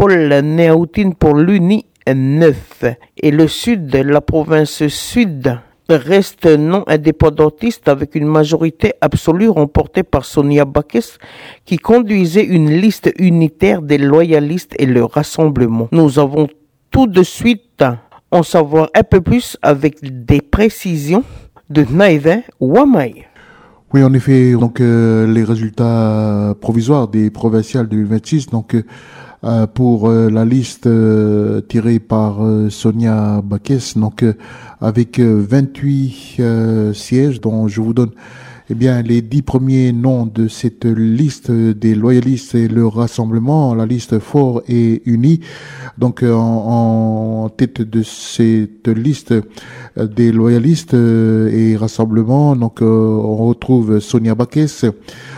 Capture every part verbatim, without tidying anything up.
Paul Néautine pour l'Uni, neuf. Et le sud, la province sud, reste non indépendantiste avec une majorité absolue remportée par Sonia Bakes qui conduisait une liste unitaire des loyalistes et le Rassemblement. Nous avons tout de suite en savoir un peu plus avec des précisions de Naïvin Wamaï. Oui, en effet, donc euh, les résultats provisoires des provinciales deux mille vingt-six, donc euh, pour euh, la liste euh, tirée par euh, Sonia Bakes, donc euh, avec euh, vingt-huit euh, sièges, dont je vous donne eh bien les dix premiers noms de cette liste des loyalistes et le Rassemblement, la liste Fort et Unie. Donc euh, en, en tête de cette liste euh, des loyalistes euh, et Rassemblement, donc euh, on retrouve Sonia Bakes.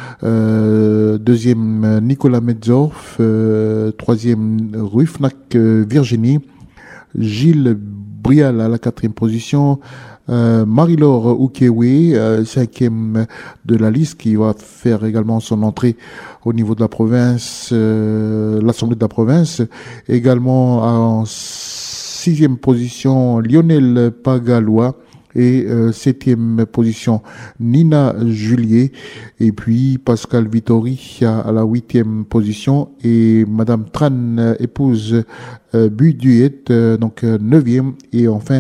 Euh, deuxième Nicolas Metzorf, euh, troisième Ruifnak euh, Virginie, Gilles Brial à la quatrième position, euh, Marie-Laure Oukéoué, euh, cinquième de la liste qui va faire également son entrée au niveau de la province, euh, l'Assemblée de la province, également en sixième position Lionel Pagalois, et euh, septième position Nina Julier, et puis Pascal Vittori à, à la huitième position, et Madame Tran, euh, épouse euh, Buduet, euh, donc euh, neuvième, et enfin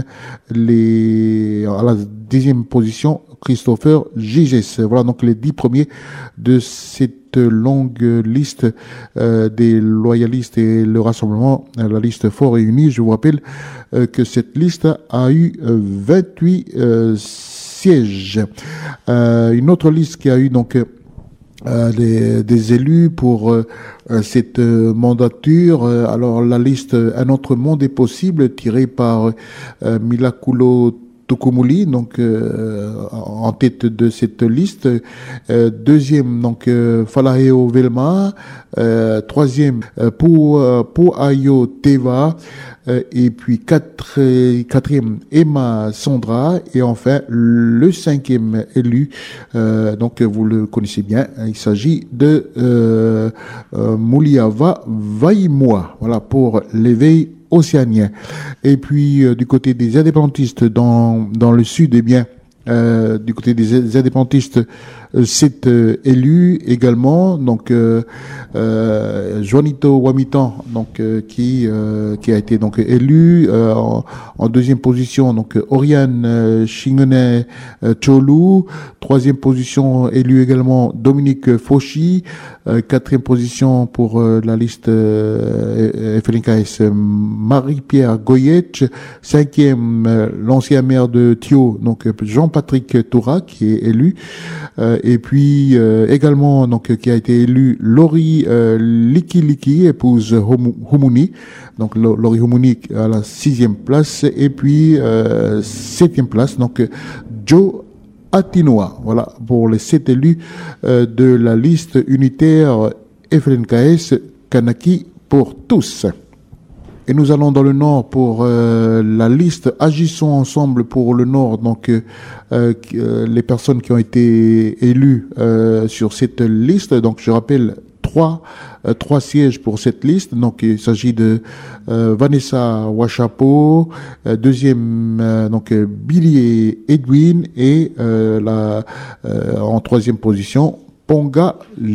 les à la dixième position Christopher Giges. Voilà donc les dix premiers de cette longue liste euh, des loyalistes et le Rassemblement, la liste Fort et Unie. Je vous rappelle euh, que cette liste a eu euh, vingt-huit euh, sièges. Euh, une autre liste qui a eu donc euh, des, des élus pour euh, cette euh, mandature. Euh, alors la liste Un autre monde est possible, tirée par euh, Milakulo Tokumuli, donc euh, en tête de cette liste. Euh, deuxième, donc euh, Falaheo Velma. Euh, troisième, euh, pour euh, pour Ayo Teva. Euh, et puis quatre, quatrième, Emma Sandra. Et enfin le cinquième élu. Euh, donc vous le connaissez bien. Il s'agit de euh, euh, Mouliava Vaimoa. Voilà pour l'éveil océanien. Et puis euh, du côté des indépendantistes dans dans le sud, eh bien euh, du côté des indépendantistes, euh, c'est euh, élu également donc euh, euh, Juanito Wamitan, donc euh, qui euh, qui a été donc élu euh, en, en deuxième position, donc Oriane euh, Chingene euh, Cholu, troisième position élu également Dominique Fauchi, euh, quatrième position pour euh, la liste euh, F L N K S Marie-Pierre Goyetch, cinquième euh, l'ancien maire de Thio, donc Jean-Patrick Toura qui est élu, euh, et puis euh, également donc qui a été élu Laurie euh, Liki Liki, épouse Humuni, donc Laurie Humuni à la sixième place, et puis euh, septième place donc Joe Atinoa. Voilà pour les sept élus euh, de la liste unitaire F L N K S Kanaki pour tous. Et nous allons dans le Nord pour euh, la liste Agissons ensemble pour le Nord. Donc euh, euh, les personnes qui ont été élues euh, sur cette liste. Donc je rappelle trois euh, trois sièges pour cette liste. Donc il s'agit de euh, Vanessa Wachapo, euh, deuxième euh, donc euh, Billy Edwin, et euh, la euh, en troisième position Ponga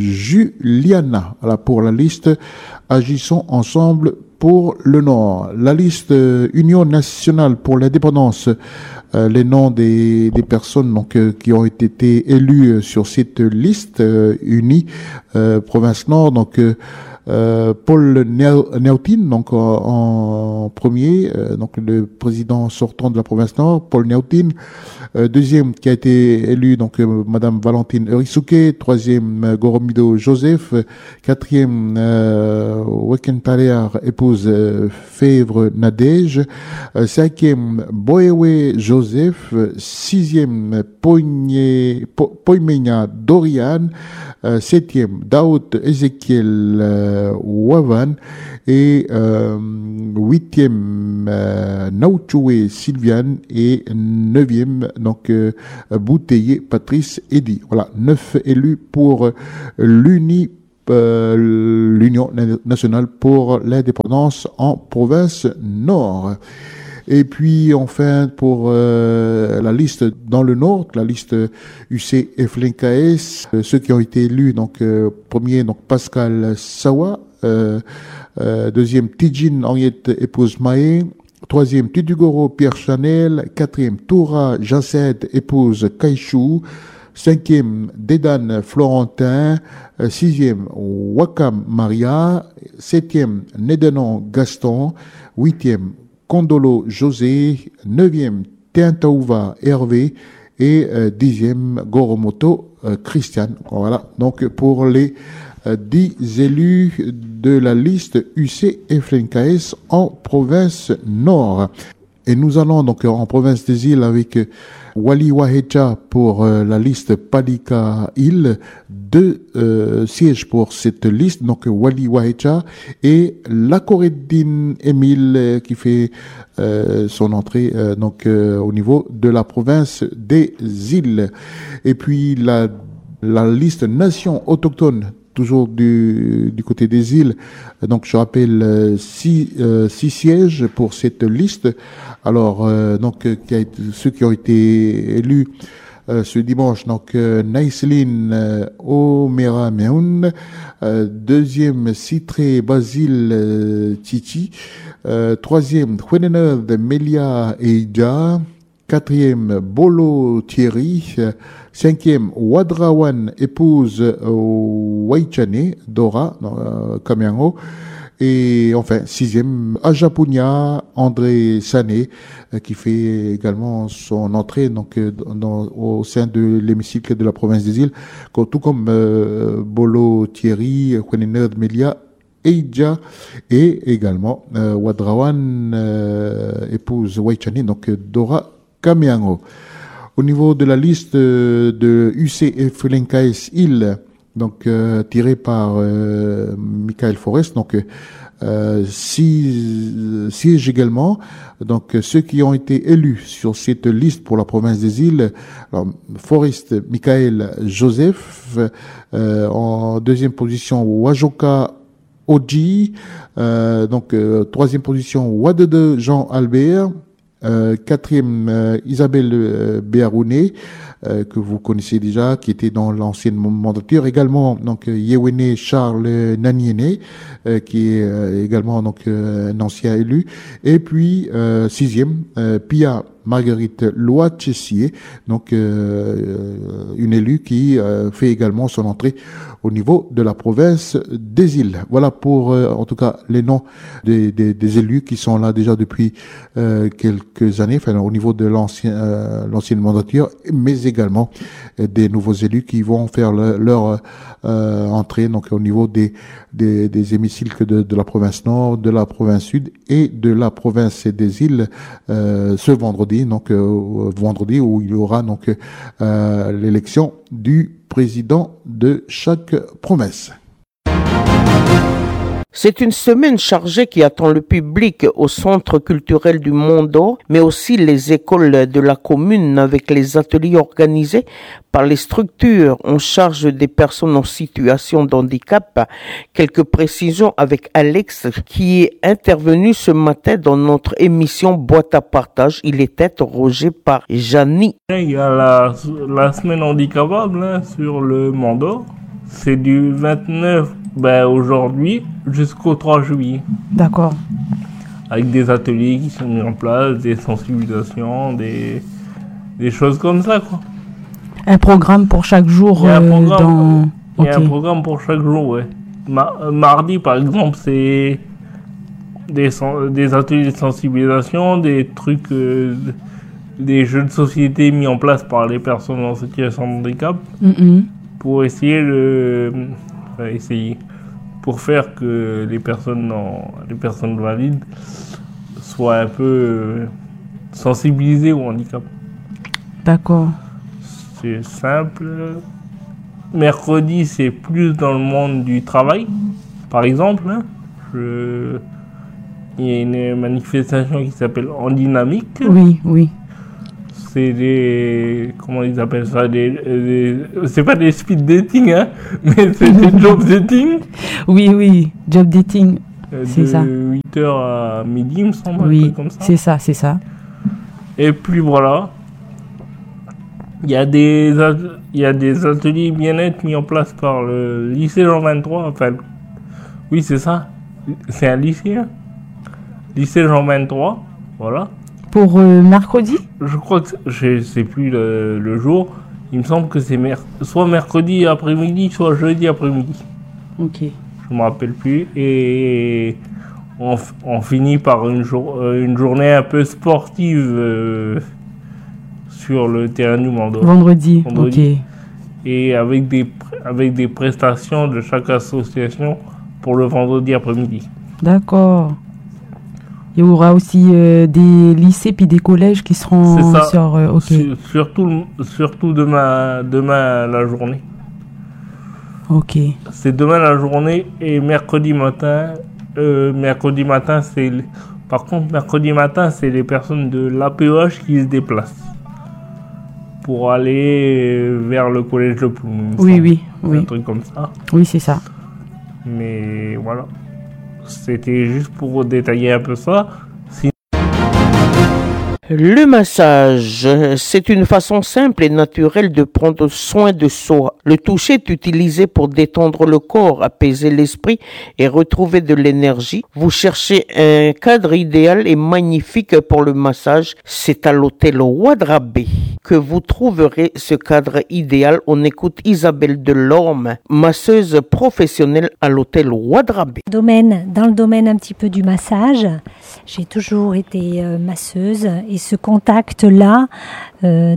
Juliana. Voilà pour la liste Agissons ensemble pour le Nord. La liste euh, Union nationale pour l'indépendance, euh, les noms des, des personnes donc euh, qui ont été élues sur cette liste euh, unie euh, province Nord, donc euh, euh, Paul Néautine, donc en, en premier, euh, donc le président sortant de la province Nord, Paul Néautine. Euh, deuxième qui a été élu donc euh, Madame Valentine Eurisuke. Troisième euh, Goromido Joseph. Quatrième euh, Wekentalear, épouse euh, Fèvre Nadège. Euh, cinquième Boewe Joseph. Sixième Poigné po, Poimenia Dorian. Euh, septième Daoud Ezekiel euh, Wavan, et euh, huitième euh, Nauchoué Sylviane, et neuvième donc euh, Bouteillé Patrice Eddy. Voilà, neuf élus pour euh, l'Uni euh, l'Union nationale pour l'indépendance en province nord. Et puis enfin pour euh, la liste dans le nord, la liste U C F L N K S, euh, ceux qui ont été élus, donc euh, premier donc Pascal Sawa, euh, euh, deuxième Tidjine Henriette épouse Maé, troisième Tudugoro Pierre Chanel, quatrième Toura Jaced épouse Kaïchou, cinquième Dédane Florentin, euh, sixième Wakam Maria, septième Nedenon Gaston, huitième Kondolo José, neuvième Teantaouva Hervé et euh, dixième Goromoto euh, Christiane. Voilà, donc pour les euh, dix élus de la liste U C F L N K S en province nord. Et nous allons donc en province des îles avec Wali Wahecha pour euh, la liste Palika Île, deux euh, sièges pour cette liste, donc Wali Wahecha et Lakoreddin Emile euh, qui fait euh, son entrée euh, donc euh, au niveau de la province des îles. Et puis la, la liste nations autochtones, toujours du, du côté des îles. Donc, je rappelle euh, six, euh, six sièges pour cette liste. Alors, euh, donc, euh, qui a été, ceux qui ont été élus euh, ce dimanche, donc, euh, Naïseline euh, Omera Meoun, euh, deuxième, Citré Basile euh, Titi, euh, troisième, Huenener de Melia Eija, quatrième, Bolo Thierry, cinquième, Wadrawan épouse euh, Waichane, Dora, euh, Kamiango, et enfin, sixième, Ajapunia, André Sané, euh, qui fait également son entrée donc, euh, dans, au sein de l'hémicycle de la province des îles, tout comme euh, Bolo Thierry, Huenener de Melia, Eija et également euh, Wadrawan euh, épouse Waichane, donc Dora Kamiango. Au niveau de la liste de U C F L N K S île, donc euh, tirée par euh, Michael Forest, donc euh, six sièges également. Donc ceux qui ont été élus sur cette liste pour la province des îles, alors, Forest Michael Joseph, euh, en deuxième position Wajoka Oji, euh, donc euh, troisième position Wadede Jean Albert. Euh, quatrième, euh, Isabelle euh, Béarouné, euh, que vous connaissez déjà, qui était dans l'ancienne mandature. Également, donc, euh, Yewene Charles Naniene, euh, qui est euh, également donc euh, un ancien élu. Et puis, euh, sixième, euh, Pia Marguerite Loa-Chessier, donc euh, une élue qui euh, fait également son entrée au niveau de la province des îles. Voilà pour, euh, en tout cas, les noms des, des, des élus qui sont là déjà depuis euh, quelques années, enfin au niveau de l'ancien, euh, l'ancienne mandature, mais également euh, des nouveaux élus qui vont faire le, leur euh, entrée donc au niveau des, des, des hémicycles de, de la province nord, de la province sud et de la province des îles euh, ce vendredi, donc euh, vendredi où il y aura donc euh, l'élection du président de chaque province. C'est une semaine chargée qui attend le public au centre culturel du Mondo, mais aussi les écoles de la commune avec les ateliers organisés par les structures en charge des personnes en situation de handicap. Quelques précisions avec Alex qui est intervenu ce matin dans notre émission Boîte à partage. Il est interrogé par Jani. Il y a la, la semaine handicapable hein, sur le Mondo. C'est du vingt-neuf ben, aujourd'hui jusqu'au trois juillet. D'accord. Avec des ateliers qui sont mis en place, des sensibilisations, des, des choses comme ça, quoi. Un programme pour chaque jour. Il y a un programme, euh, dans... il y a okay. un programme pour chaque jour, ouais. Ma- mardi, par exemple, c'est des, des ateliers de sensibilisation, des trucs, euh, des jeux de société mis en place par les personnes en situation de handicap. Mm-hmm. Pour essayer de enfin, essayer pour faire que les personnes non, les personnes valides soient un peu euh, sensibilisées au handicap. D'accord. C'est simple. Mercredi, c'est plus dans le monde du travail. Par exemple, hein, je... il y a une manifestation qui s'appelle En Dynamique. Oui, oui. c'est des... Comment ils appellent ça des, des, c'est pas des speed dating, hein, mais c'est des job dating. Oui, oui, job dating. Euh, C'est de ça. huit heures à midi, il me semble, un Oui, truc comme ça. c'est ça, c'est ça. Et puis voilà. Il y a des, at- il y a des ateliers bien-être mis en place par le lycée Jean vingt-trois. Enfin, oui, c'est ça. C'est un lycée, hein. Lycée Jean vingt-trois. Voilà. Pour euh, mercredi? Je crois que c'est- je sais plus le, le jour. Il me semble que c'est mer- soit mercredi après-midi, soit jeudi après-midi. Ok. Je me rappelle plus. Et on, f- on finit par une, jour- euh, une journée un peu sportive euh, sur le terrain du Mando. Vendredi, Vendredi. ok. Et avec des, pr- avec des prestations de chaque association pour le vendredi après-midi. D'accord. Il y aura aussi euh, des lycées puis des collèges qui seront C'est ça. sur... euh, ok, Sur- Surtout, le- surtout demain, demain la journée. ok. C'est demain la journée et mercredi matin. Euh, mercredi matin, c'est. l- Par contre, mercredi matin, c'est les personnes de l'A P E H qui se déplacent pour aller vers le collège de Ploum. il me Oui, semble. oui, Un oui. truc comme ça. Oui, c'est ça. Mais voilà. C'était juste pour détailler un peu ça. Le massage, c'est une façon simple et naturelle de prendre soin de soi. Le toucher est utilisé pour détendre le corps, apaiser l'esprit et retrouver de l'énergie. Vous cherchez un cadre idéal et magnifique pour le massage, c'est à l'hôtel Ouadrabé que vous trouverez ce cadre idéal. On écoute Isabelle Delorme, masseuse professionnelle à l'hôtel Ouadrabé. Domaine, dans le domaine un petit peu du massage, j'ai toujours été euh, masseuse et ce contact-là, euh,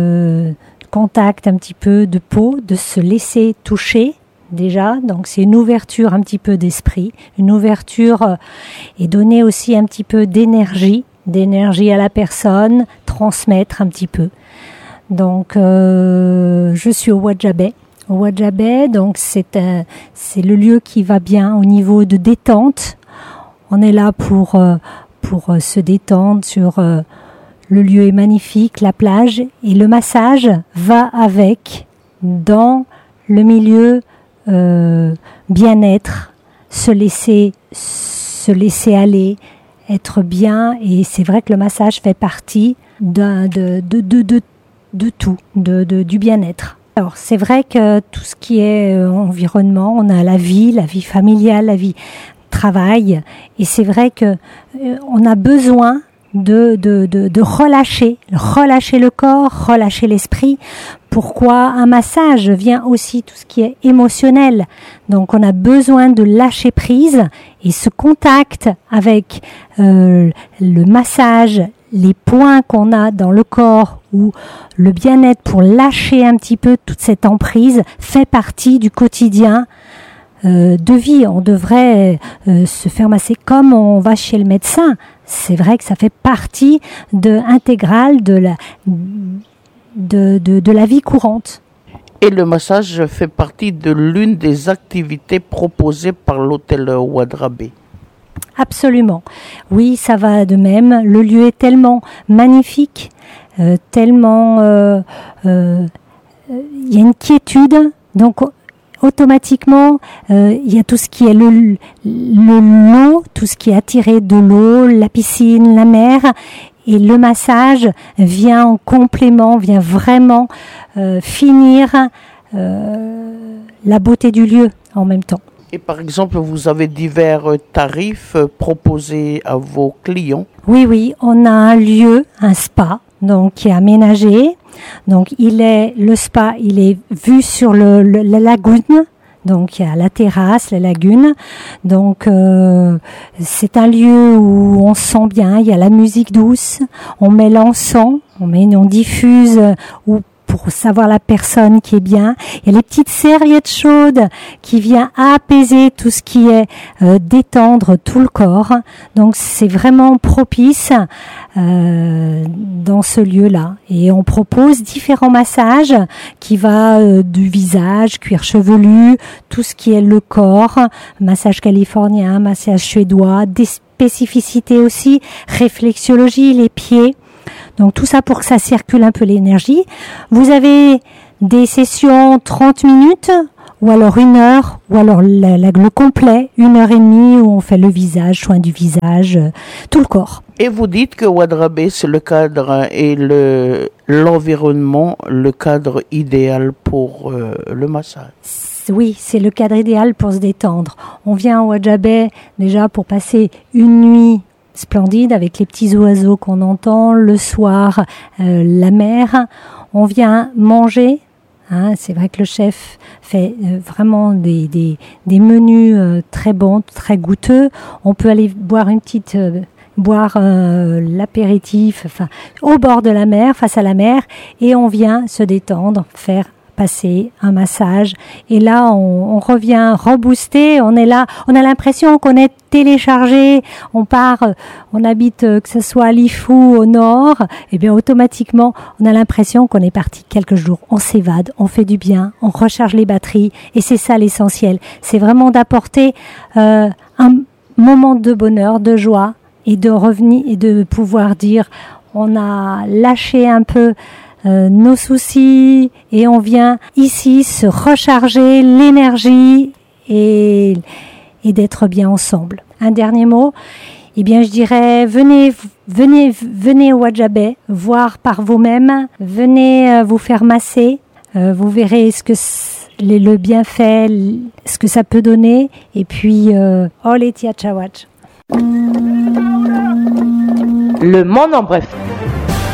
de contact un petit peu de peau, de se laisser toucher déjà, donc c'est une ouverture un petit peu d'esprit, une ouverture euh, et donner aussi un petit peu d'énergie, d'énergie à la personne, transmettre un petit peu. Donc euh, je suis au Ouadjabé. Au Ouadjabé, donc c'est un, c'est le lieu qui va bien au niveau de détente. On est là pour euh, pour euh, se détendre sur euh, le lieu est magnifique, la plage et le massage va avec dans le milieu euh, bien-être, se laisser se laisser aller, être bien et c'est vrai que le massage fait partie d'un de de de de, de tout, de, de du bien-être. Alors c'est vrai que tout ce qui est euh, environnement, on a la vie, la vie familiale, la vie travail et c'est vrai que euh, on a besoin de, de, de, de relâcher, relâcher le corps, relâcher l'esprit. Pourquoi un massage vient aussi tout ce qui est émotionnel. Donc on a besoin de lâcher prise et ce contact avec euh, le massage, les points qu'on a dans le corps ou le bien-être pour lâcher un petit peu toute cette emprise fait partie du quotidien euh, de vie. On devrait euh, se faire masser comme on va chez le médecin. C'est vrai que ça fait partie de, intégrale de la, de, de, de la vie courante. Et le massage fait partie de l'une des activités proposées par l'hôtel Ouadrabé. Absolument. Oui, ça va de même. Le lieu est tellement magnifique, euh, tellement... Euh, euh, il y a une quiétude, donc automatiquement, euh, il y a tout ce qui est le, le l'eau, tout ce qui est attiré de l'eau, la piscine, la mer, et le massage vient en complément, vient vraiment euh, finir euh, la beauté du lieu en même temps. Et par exemple, vous avez divers tarifs proposés à vos clients. Oui, oui, on a un lieu, un spa, donc qui est aménagé. Donc il est le spa, il est vu sur le, le la lagune. Donc il y a la terrasse, la lagune. Donc euh, c'est un lieu où on se sent bien. Il y a la musique douce. On met l'encens, on met, on diffuse ou pour savoir la personne qui est bien. Il y a les petites serviettes chaudes qui viennent apaiser tout ce qui est euh, détendre tout le corps. Donc c'est vraiment propice euh, dans ce lieu-là. Et on propose différents massages qui va euh, du visage, cuir chevelu, tout ce qui est le corps, massage californien, massage suédois, des spécificités aussi, réflexologie, les pieds. Donc tout ça pour que ça circule un peu l'énergie. Vous avez des sessions trente minutes, ou alors une heure, ou alors la, la, le complet, une heure et demie où on fait le visage, soin du visage, euh, tout le corps. Et vous dites que Wadrabé, c'est le cadre et le, l'environnement, le cadre idéal pour euh, le massage. Oui, c'est le cadre idéal pour se détendre. On vient à Wadjabé déjà pour passer une nuit splendide avec les petits oiseaux qu'on entend, le soir, euh, la mer. On vient manger. Hein, c'est vrai que le chef fait euh, vraiment des, des, des menus euh, très bons, très goûteux. On peut aller boire une petite, euh, boire euh, l'apéritif, enfin, au bord de la mer, face à la mer, et on vient se détendre, faire passer un massage. Et là, on, on revient reboosté. On est là, on a l'impression qu'on est téléchargé. On part, on habite que ce soit à Lifou au nord. Et bien automatiquement, on a l'impression qu'on est parti quelques jours. On s'évade, on fait du bien, on recharge les batteries. Et c'est ça l'essentiel. C'est vraiment d'apporter euh, un moment de bonheur, de joie, et de revenir et de pouvoir dire, on a lâché un peu Euh, nos soucis et on vient ici se recharger l'énergie et, et d'être bien ensemble. Un dernier mot, eh bien je dirais venez venez venez au Wadjabé voir par vous-même, venez euh, vous faire masser, euh, vous verrez ce que le, le bienfait, ce que ça peut donner et puis euh, Ole Tia Chawach. Le monde en bref.